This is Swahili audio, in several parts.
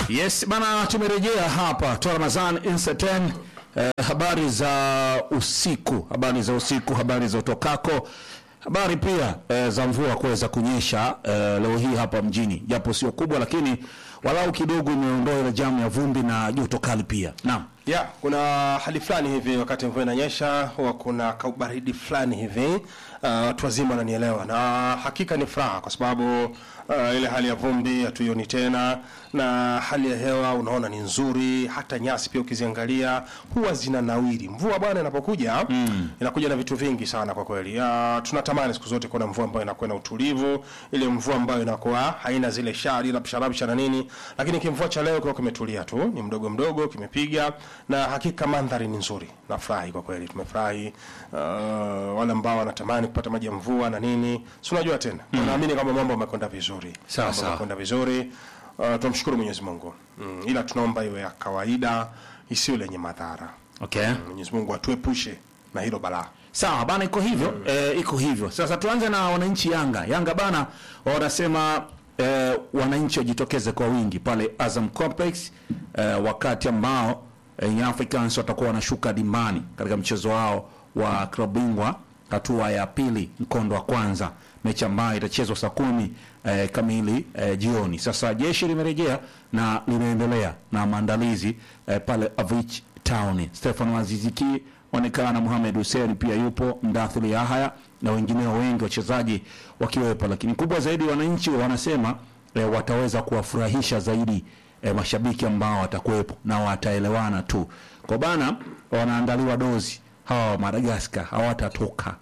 Yes, bana tumerejea hapa Toa Ramadhan Incertain. Habari za usiku, habari za utokako, habari pia za mvua kuweza kunyesha leo hii hapa mjini, japo sio kubwa, lakini walau kidogo imeondoa ile jamu ya vumbi na joto kali pia. Naam. Kuna hali fulani hivi wakati mvua inanyesha, huwa kuna kaubaridi fulani hivi. Watu wazima wananielewa, na hakika ni furaha kwa sababu ile hali ya vumbi hatuioni tena, na hali ya hewa unaona ni nzuri. Hata nyasi pia ukiziangalia huwa zinanawiri. Mvua bwana inapokuja inakuja na vitu vingi sana kwa kweli. Tunatamani siku zote kuna mvua ambayo inakuwa na utulivu, ile mvua ambayo inakuwa haina zile shari la psharabisha na nini, lakini kimvua cha leo kwa kimetulia tu, ni mdogo mdogo kimepiga, na hakika mandhari ni nzuri. Nafurahi kwa kweli, tumefurahi. Wale ambao wanatamani kupata maji ya mvua na nini, si unajua tena. Naamini kama mambo yamekwenda vizuri. Sawa. Yamekwenda vizuri. Tumshukuru Mwenyezi Mungu. Ila tunaomba iwe ya kawaida, isiwe lenye madhara. Okay. Mwenyezi Mungu atuepushe na hilo balaa. Sawa bana, iko hivyo. Iko hivyo. Sasa tuanze na wananchi Yanga. Yanga bana wanasema wananchi wajitokeze kwa wingi pale Azam Complex wakati ambao Young Africans watakuwa wanashuka dimbani katika mchezo wao wa klabu bingwa hatua ya pili mkondo wa kwanza, mechi ambayo itachezwa saa 10 kamili jioni. Sasa jeshi limerejea na limeendelea na maandalizi pale Avich Town. Stefan Aziziki onekana, Mohamed Hussein pia yupo, Mdathili Yahya na wengineo wengi wachezaji wakiwepo, lakini kubwa zaidi wananchi wanasema wataweza kuwafurahisha zaidi mashabiki ambao watakuwepo na wataelewana tu. Kwa bana wanaandaliwa dozi hawa Madagascar hawatatoka.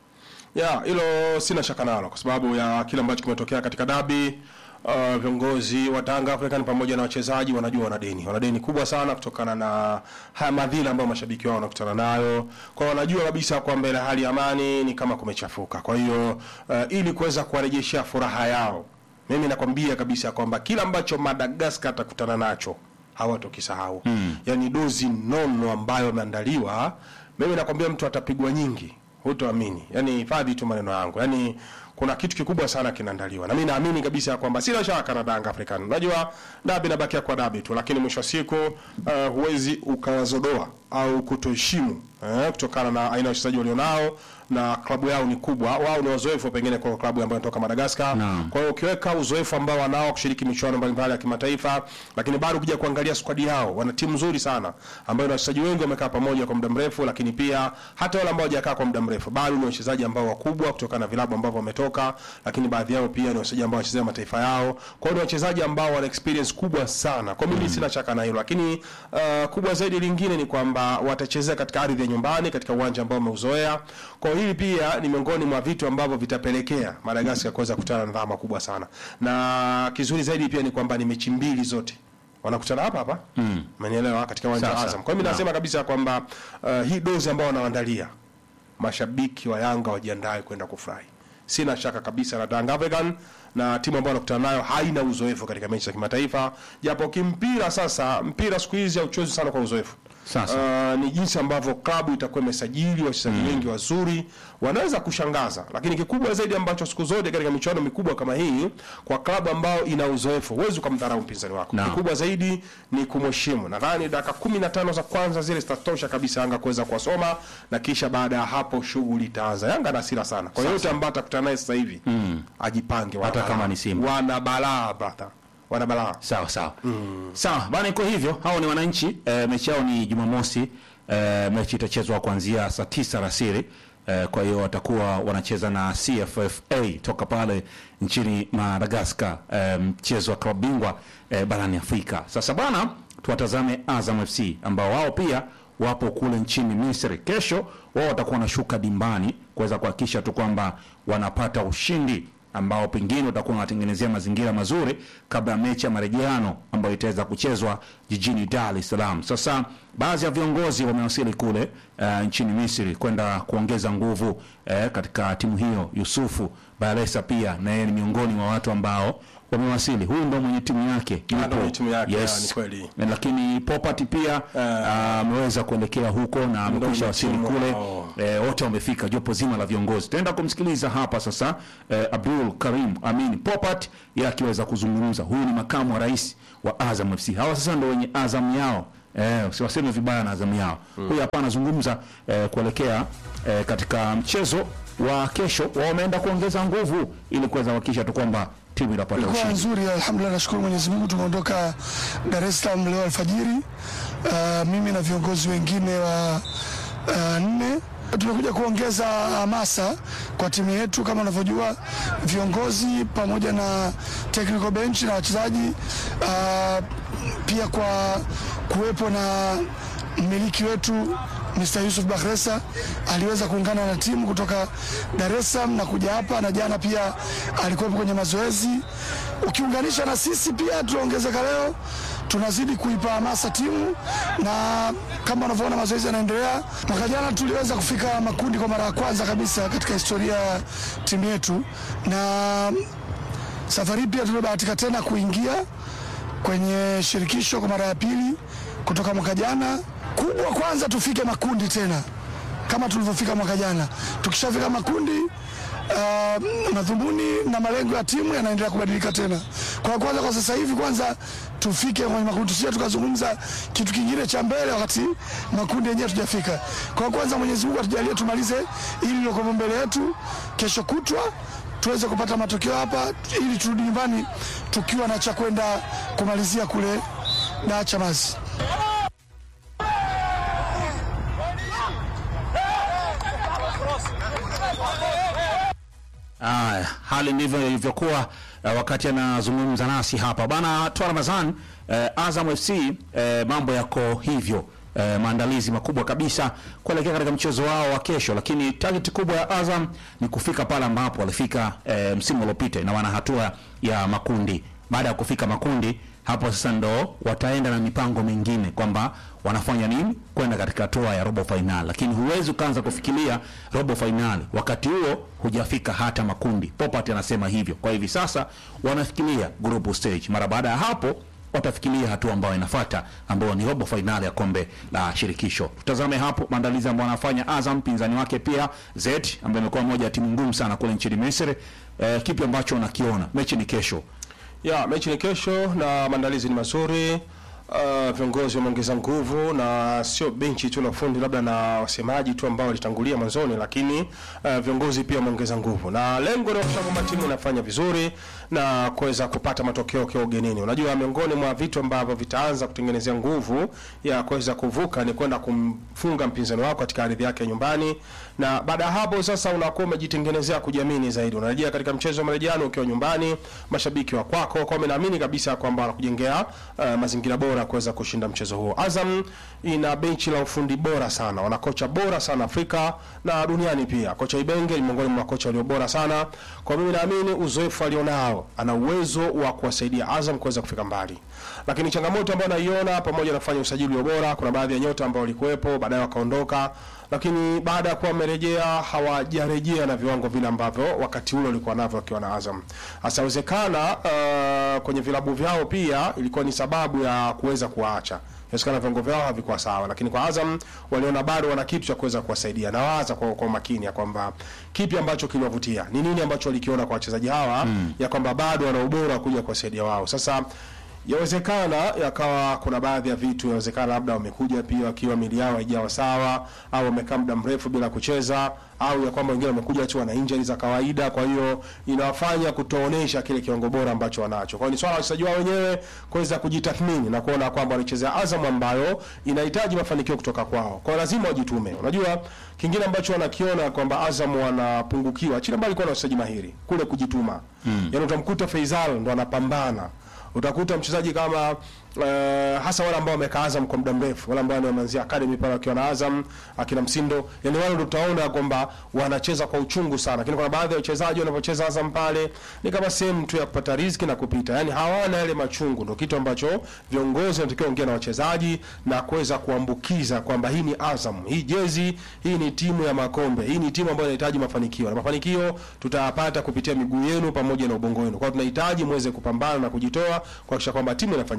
Hilo sina shaka nalo kwa sababu ya kile ambacho kimetokea katika dabi. Viongozi wa Tanga African pamoja na wachezaji wanajua wana deni kubwa sana kutokana na haya madhila ambayo mashabiki wao wanakutana nayo. Kwa wanajua kabisa kwamba ile hali ya amani ni kama kumechafuka. Kwa hiyo ili kuweza kuwarejeshea furaha yao, mimi nakwambia kabisa kwamba kila ambacho Madagascar atakutana nacho hawatokisahau. Yaani dozi nono ambayo imeandaliwa, mimi nakwambia mtu atapigwa nyingi, hutoamini. Yaani hifadhi tu maneno yangu. Yaani kuna kitu kikubwa sana kinaandaliwa. Na mimi naamini kabisa kwamba sina shaka na Tanga African. Unajua dabi inabakia kwa dabi tu, lakini mwisho wa siku huwezi ukawazodoa au kutoheshimu kutokana na aina ya wachezaji walionao, na klabu yao ni kubwa. Wao ni wazoefu pengine kwa klabu ambayo inatoka Madagascar. Kwa hiyo ukiweka uzoefu ambao wanao kushiriki michuano mbalimbali ya kimataifa, lakini bado ukija kuangalia squad yao, wana timu nzuri sana ambayo na wachezaji wengi wamekaa pamoja kwa muda mrefu, lakini pia hata wale ambao hawajakaa kwa muda mrefu bado ni wachezaji ambao wakubwa kutokana na vilabu ambavyo wametoka, lakini baadhi yao pia ni wachezaji ambao wanachezea mataifa yao. Kwa hiyo ni wachezaji ambao wana experience kubwa sana. Kwa mimi sina shaka na hilo, lakini kubwa zaidi lingine ni kwamba watachezea katika ardhi ya nyumbani, katika uwanja ambao wameuzoea. Kwa hili pia ni miongoni mwa vitu ambavyo vitapelekea Madagascar kuweza kukutana na dhama kubwa sana. Na kizuri zaidi pia ni kwamba ni mechi mbili zote wanakutana hapa. Umenielewa, katika uwanja wa Azam. Kwa hiyo mimi nasema kabisa kwamba hii dozi ambao wanaandalia mashabiki wa Yanga wajiandae kwenda kufurahi. Sina shaka kabisa na Tanga African, na timu ambayo wanakutana nayo haina uzoefu katika mechi za kimataifa, japo kimpira sasa, mpira siku hizi hauchozi sana kwa uzoefu. Sasa ni jinsi ambavyo klabu itakuwa imesajili wachezaji wengi wazuri, wanaweza kushangaza. Lakini kikubwa zaidi ambacho siku zote katika michuano mikubwa kama hii, kwa klabu ambao ina uzoefu, huwezi kumdharau mpinzani wako. Kikubwa zaidi ni kumheshimu. Nadhani dakika 15 za kwanza zile zitatosha kabisa Yanga kuweza kuwasoma, na kisha baada ya hapo shughuli itaanza. Yanga ana hasira sana. Kwa hiyo yote ambaye atakutana naye sasa hivi ajipange, hata kama ni Simba. Wana balaa brother. Wana balaa. Sawa. Sawa, bana iko hivyo. Hao ni wananchi. Mechi yao ni Jumamosi. Mechi itachezwa kuanzia saa 9 alasiri. Kwa hiyo watakuwa wanacheza na CFFA toka pale nchini Madagascar, mchezo wa klabu bingwa barani Afrika. Sasa bana tuwatazame Azam FC ambao wao pia wapo kule nchini Misri. Kesho wao watakuwa wanashuka dimbani kuweza kuhakikisha tu kwamba wanapata ushindi ambao pengine utakuwa unatengenezea mazingira mazuri kabla ya mechi ya marejeano ambayo itaweza kuchezwa jijini Dar es Salaam. Sasa baadhi ya viongozi wamewasili kule nchini Misri kwenda kuongeza nguvu katika timu hiyo. Yusufu Balesa pia na yeye ni miongoni mwa watu ambao wamewasili. Huyu ndo mwenye timu yake. Yes. Ni kweli. Lakini Popat pia ameweza kuelekea huko na amekwisha wasili kule. wote wamefika, jopo zima la viongozi. Tutaenda kumsikiliza hapa sasa Abdul Karim Amin Popat yeye akiweza kuzungumza. Huyu ni makamu wa rais wa Azam FC. Hawa sasa ndio wenye Azam yao. Usiwaseme vibaya na Azam yao. Huyu hapa anazungumza kuelekea katika mchezo wa kesho. Wao wameenda kuongeza nguvu ili kuweza kuhakikisha tu kwamba timu inapata ushindi. Kwa nzuri, alhamdulillah, nashukuru Mwenyezi Mungu, tumeondoka Dar es Salaam leo alfajiri. Mimi na viongozi wengine wa 4 tumekuja kuongeza hamasa kwa timu yetu. Kama unavyojua, viongozi pamoja na technical bench na wachezaji, pia kwa kuwepo na mmiliki wetu Mr. Yusuf Bakhresa aliweza kuungana na timu kutoka Dar es Salaam na kuja hapa, na jana pia alikuwa kwenye mazoezi. Ukiunganisha na sisi pia tuongezeka leo, tunazidi kuipa hamasa timu, na kama unavyoona mazoezi yanaendelea. Mwaka jana tuliweza kufika makundi kwa mara ya kwanza kabisa katika historia ya timu yetu, na safari pia tumebahatika tena kuingia kwenye shirikisho kwa mara ya pili kutoka mwaka jana. Kubwa kwanza tufike makundi tena kama tulivyofika mwaka jana. Tukishafika makundi, madhumuni na malengo ya timu yanaendelea kubadilika tena. Kwa kwanza, kwa sasa hivi kwanza tufike kwenye makundi, sio tukazungumza kitu kingine cha mbele wakati makundi yenyewe tujafika. Kwa kwanza, Mwenyezi Mungu atujalie tumalize ili liloko mbele yetu, kesho kutwa tuweze kupata matokeo hapa ili turudi nyumbani tukiwa na cha kwenda kumalizia kule na Chamazi. Hali ndivyo ilivyokuwa wakati anazungumza nasi hapa bana Toa Ramadhan. Azam FC mambo yako hivyo, maandalizi makubwa kabisa kuelekea katika mchezo wao wa kesho, lakini target kubwa ya Azam ni kufika pale ambapo walifika msimu uliopita, na wana hatua ya makundi. Baada ya kufika makundi, hapo sasa ndo wataenda na mipango mingine kwamba wanafanya nini kwenda katika hatua ya robo final. Lakini huwezi ukaanza kufikiria robo final wakati huo hujafika hata makundi. Popat anasema hivyo. Kwa hivi sasa wanafikiria group stage. Mara baada ya hapo watafikiria hatua ambayo inafuata, ambayo ni robo final ya kombe la shirikisho. Tutazame hapo maandalizi ambayo wanafanya Azam, pinzani wake pia Z, ambaye imekuwa moja ya timu ngumu sana kule nchini Misri. Kipi ambacho unakiona? Mechi ni kesho. Mechi ni kesho na maandalizi ni mazuri. Viongozi wameongeza nguvu, na sio benchi tu na fundi labda na wasemaji tu ambao walitangulia mwanzoni, lakini viongozi pia wameongeza nguvu, na lengo ni kuhakikisha kwamba timu inafanya vizuri na kuweza kupata matokeo kwa ugenini. Unajua, miongoni mwa vitu ambavyo vitaanza kutengenezea nguvu ya kuweza kuvuka ni kwenda kumfunga mpinzani wako katika ardhi yake nyumbani, na baada ya hapo sasa unakuwa umejitengenezea kujiamini zaidi. Unarejea katika mchezo wa marejano ukiwa nyumbani, mashabiki wa kwako kwa naamini kabisa kwamba wanakujengea mazingira bora kuweza kushinda mchezo huo. Azam ina benchi la ufundi bora sana, wana kocha bora sana Afrika na duniani pia. Kocha Ibenge ni miongoni mwa kocha walio bora sana. Kwa mimi naamini uzoefu alionao, ana uwezo wa kuwasaidia Azam kuweza kufika mbali. Lakini changamoto ambayo naiona, pamoja na kufanya usajili wa bora, kuna baadhi ya nyota ambao walikuwepo baadaye wakaondoka, lakini baada ya kuwa wamerejea hawajarejea na viwango vile ambavyo wakati ule walikuwa navyo wakiwa na Azam. Asawezekana kwenye vilabu vyao pia ilikuwa ni sababu ya kuweza kuacha. Inawezekana viwango vyao havikuwa sawa, lakini kwa Azam waliona bado wana kitu cha kuweza kuwasaidia. Na waza kwa makini ya kwamba kipi ambacho kiliwavutia, ni nini ambacho walikiona kwa wachezaji hawa ya kwamba bado wana ubora kuja kuwasaidia wao. Sasa yawezekana yakawa kuna baadhi ya vitu, yawezekana labda wamekuja pia wakiwa mili yao haijawa sawa, au wamekaa muda mrefu bila kucheza, au ya kwamba wengine wamekuja tu wana injuries za kawaida, kwa hiyo inawafanya kutoonesha kile kiwango bora ambacho wanacho. Kwa hiyo ni swala la wachezaji wao wenyewe kuweza kujitathmini na kuona kwamba wanachezea Azam ambayo inahitaji mafanikio kutoka kwao. Kwa hiyo lazima wajitume. Unajua kingine ambacho wanakiona kwamba Azam wanapungukiwa, chini mbali kwa wachezaji mahiri, kule kujituma. Yaani utamkuta Faisal ndo anapambana. Utakuta mchezaji kama hasa wale ambao wamekaa Azam kwa muda mrefu, wale ambao wameanzia academy pale wakiwa na Azam, akina Msindo, yani wale ndio utaona kwamba wanacheza kwa uchungu sana. Lakini kuna baadhi ya wachezaji wanapocheza Azam pale ni kama sehemu tu ya kupata riziki na kupita, yani hawana yale machungu. Ndio kitu ambacho viongozi wanatakiwa ongea na wachezaji na kuweza kuambukiza kwamba hii ni Azam, hii jezi, hii ni timu ya makombe, hii ni timu ambayo inahitaji mafanikio, na mafanikio tutayapata kupitia miguu yenu pamoja na ubongo wenu. Kwa hiyo tunahitaji muweze kupambana na kujitoa kuhakikisha kwamba timu inafanya vizuri.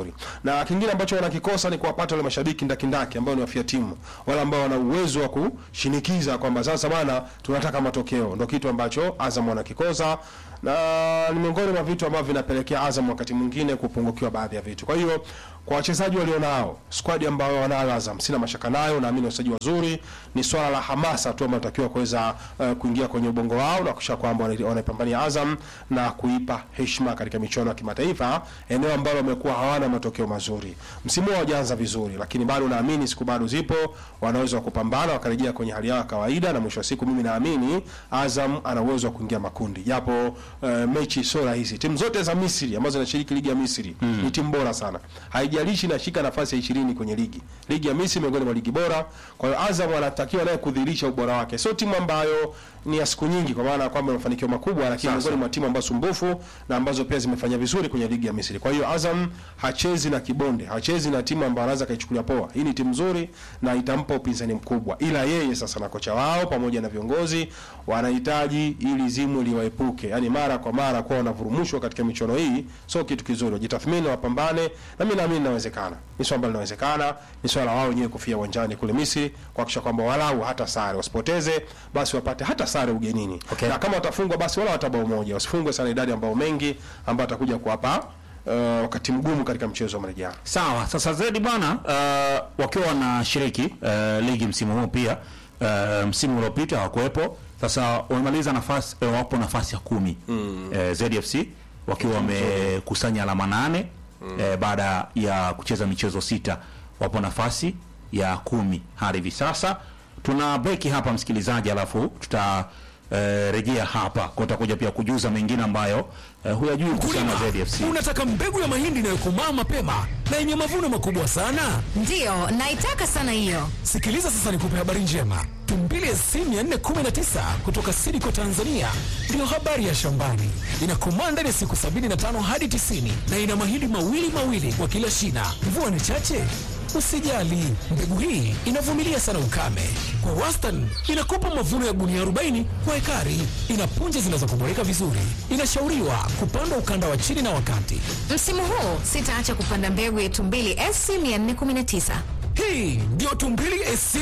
vizuri. Na kingine ambacho wanakikosa ni kuwapata wale mashabiki ndakindaki ambao ni wafia timu, wale ambao wana uwezo wa kushinikiza kwamba sasa bana tunataka matokeo. Ndio kitu ambacho Azam wanakikosa, na ni miongoni mwa vitu ambavyo vinapelekea Azam wakati mwingine kupungukiwa baadhi ya vitu. Kwa hiyo kwa wachezaji walionao, squad ambao wanao Azam, sina mashaka nayo, naamini wachezaji wazuri. Ni swala la hamasa tu ambao natakiwa kuweza kuingia kwenye ubongo wao na kusha kwamba wanaipambania Azam na kuipa heshima katika michuano ya kimataifa, eneo ambalo wamekuwa hawana matokeo mazuri. Msimu hawajaanza vizuri, lakini bado naamini siku bado zipo, wanaweza kupambana wakarejea kwenye hali yao ya kawaida, na mwisho wa siku mimi naamini Azam ana uwezo wa kuingia makundi. Japo mechi sio rahisi. Timu zote za Misri ambazo zinashiriki ligi ya Misri ni timu bora sana. Haijalishi inashika nafasi ya 20 kwenye ligi. Ligi ya Misri miongoni mwa ligi bora. Kwa hiyo Azam anatakiwa naye kudhihirisha ubora wake. Sio timu ambayo ni ya siku nyingi kwa maana kwamba mafanikio makubwa, lakini miongoni mwa timu ambazo sumbufu na ambazo pia zimefanya vizuri kwenye ligi ya Misri. Kwa hiyo Azam hachezi na kibonde, hachezi na timu ambayo anaweza kaichukulia poa. Hii ni timu nzuri na itampa upinzani mkubwa. Ila yeye sasa na kocha wao pamoja na viongozi wanahitaji ili zimu liwaepuke. Yaani mara kwa mara kwa wanavurumushwa katika michuano hii, sio kitu kizuri. Wajitathmini, wapambane, na mimi naamini inawezekana. Ni swala linawezekana, ni swala wao wenyewe kufia uwanjani kule Misri kuhakikisha kwamba walau hata sare wasipoteze, basi wapate hata sare ugenini. Okay. Na kama watafungwa basi wala watabao moja, wasifungwe sana idadi ambao mengi ambao atakuja kuwapa wakati mgumu katika mchezo wa marejeo. Sawa, sasa zaidi bwana, wakiwa wanashiriki ligi msimu huu pia, msimu uliopita hawakuepo. Sasa wamemaliza nafasi, wapo nafasi ya 10. ZFC wakiwa wamekusanya alama 8 baada ya kucheza michezo 6, wapo nafasi ya 10 hadi hivi sasa. Tuna break hapa msikilizaji, alafu tuta rejea hapa kwa utakuja pia kujuza mengine ambayo huyajui kuhusiana na ZFC. Unataka mbegu ya mahindi inayokomaa mapema na yenye mavuno makubwa sana? Ndiyo, naitaka sana hiyo. Sikiliza sasa nikupe habari njema. Tumbili SC 419 kutoka Sidiko Tanzania ndio habari ya shambani. Inakomaa ndani ya siku 75 hadi 90 na ina mahindi mawili kwa kila shina. Mvua ni chache? Usijali, mbegu hii inavumilia sana ukame. Kwa wastani inakupa mavuno ya gunia 40 kwa ekari. Ina punje zinazokomboleka vizuri. Inashauriwa kupandwa ukanda wa chini na wakati. Msimu huu sitaacha kupanda mbegu ya Tumbili SC 419. Hii ndio Tumbili SC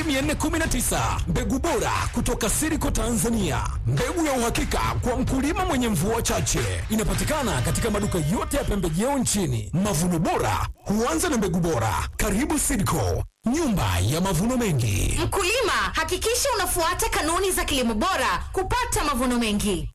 419, mbegu bora kutoka Sidiko Tanzania, mbegu ya uhakika kwa mkulima mwenye mvua chache. Inapatikana katika maduka yote ya pembejeo nchini. Mavuno bora huanza na mbegu bora. Karibu Sidiko, nyumba ya mavuno mengi. Mkulima, hakikisha unafuata kanuni za kilimo bora kupata mavuno mengi.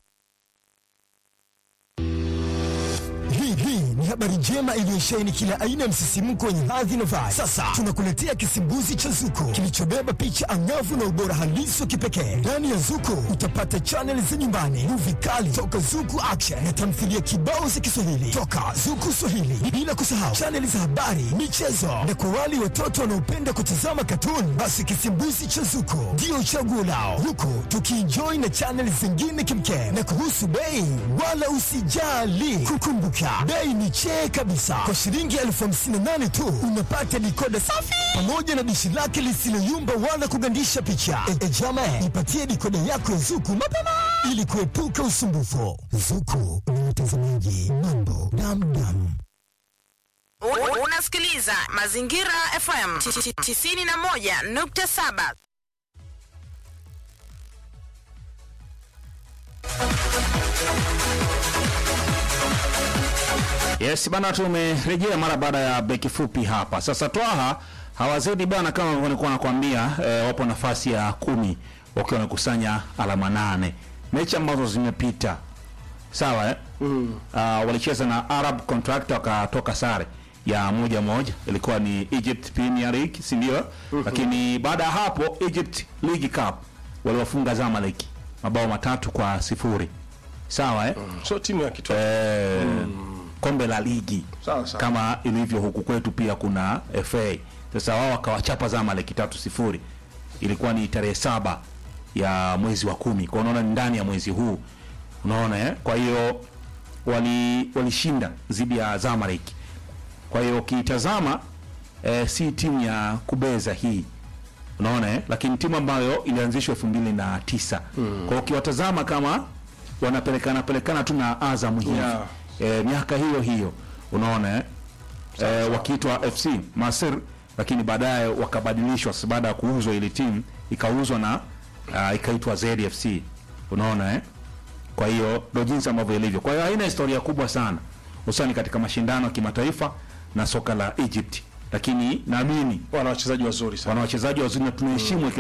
Hii ni habari njema iliyosheheni kila aina ya msisimko wenye hadhi na vibe. Sasa tunakuletea kisimbuzi cha Zuko kilichobeba picha angavu na ubora halisi wa kipekee. Ndani ya Zuko utapata channel za nyumbani, movie kali toka Zuku Action na tamthilia kibao za Kiswahili toka Zuku Swahili, bila kusahau channel za habari, michezo, na kwa wale watoto wanaopenda kutazama cartoon, basi kisimbuzi cha Zuko ndio chaguo lao, huku tukienjoy na channel zingine kimkem. Na kuhusu bei, wala usijali, kukumbuka bei ni chee kabisa. Kwa shilingi 58,000 tu unapata dikoda safi pamoja na dishi lake lisiloyumba wala kugandisha picha. Jama, ipatie dikoda yako ya Zuku mapema ili kuepuka usumbufu. Zuku ni mtazamaji mambo damdam. Unasikiliza Mazingira FM 91.7. Yes bana, tumerejea mara baada ya beki fupi hapa. Sasa Twaha hawazidi bana, kama nilikuwa nakwambia, wapo nafasi ya 10 wakiwa wamekusanya alama 8. Mechi ambazo zimepita, sawa walicheza na Arab Contractor wakatoka sare ya 1-1, ilikuwa ni Egypt Premier League, si ndio? Lakini baada ya hapo Egypt League Cup waliwafunga Zamalek mabao 3-0. Sawa So timu ya kitu kombe la ligi sawa. Kama ilivyo huku kwetu pia kuna FA. Sasa wao wakawachapa Zamalek 3-0. Ilikuwa ni tarehe 7 ya mwezi wa 10. Kwa unaona ndani ya mwezi huu. Unaona Kwa hiyo walishinda dhidi ya Zamalek. Kwa hiyo ukitazama si timu ya kubeza hii. Unaona lakini timu ambayo ilianzishwa 2009. Kwa hiyo ukiwatazama kama wanapelekana tu na Azam hivi. Miaka hiyo unaona wakiitwa FC Masr, lakini baadaye wakabadilishwa baada ya kuuzwa ile timu ikauzwa na ikaitwa ZFC. Unaona Kwa hiyo ndio jinsi ambavyo ilivyo. Kwa hiyo haina historia kubwa sana hususan katika mashindano ya kimataifa na soka la Egypt. Lakini naamini wana wachezaji wazuri sana. Wana wachezaji wazuri na tunaheshimu